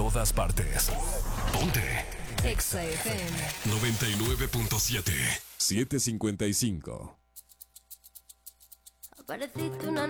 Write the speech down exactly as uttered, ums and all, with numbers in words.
todas partes. Ponte Exa F M noventa y nueve punto siete. siete cincuenta y cinco. Apareciste una